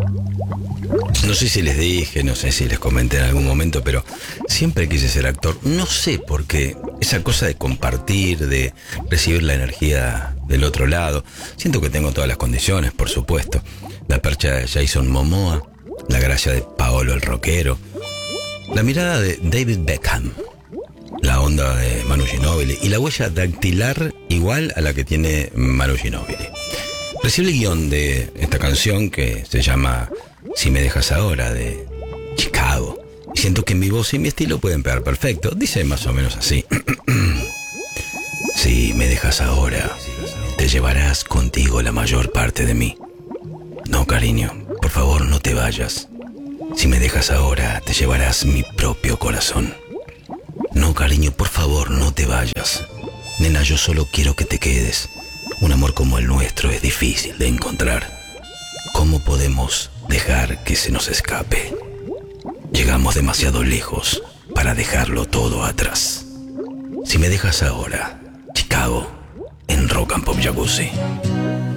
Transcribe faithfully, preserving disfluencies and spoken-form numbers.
No sé si les dije, no sé si les comenté en algún momento, pero siempre quise ser actor. No sé por qué. Esa cosa de compartir, de recibir la energía del otro lado. Siento que tengo todas las condiciones, por supuesto. La percha de Jason Momoa, la gracia de Paolo el rockero, la mirada de David Beckham, la onda de Manu Ginóbili y la huella dactilar igual a la que tiene Manu Ginóbili. Recibí el guión de esta canción que se llama Si me dejas ahora, de Chicago. Y siento que mi voz y mi estilo pueden pegar perfecto. Dice más o menos así. Si me dejas ahora, te llevarás contigo la mayor parte de mí. No, cariño, por favor no te vayas. Si me dejas ahora, te llevarás mi propio corazón. No, cariño, por favor no te vayas. Nena, yo solo quiero que te quedes. Un amor como el nuestro es difícil de encontrar. ¿Cómo podemos dejar que se nos escape? Llegamos demasiado lejos para dejarlo todo atrás. Si me dejas ahora, Chicago, en Rock and Pop Jacuzzi.